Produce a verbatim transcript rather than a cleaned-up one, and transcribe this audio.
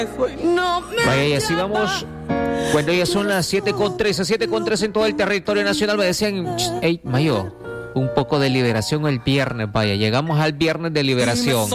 Vaya, y así vamos. Cuando ya son las siete con trece, siete con trece en todo el territorio nacional, me decían, hey, Mayo, un poco de liberación el viernes, vaya, llegamos al viernes de liberación.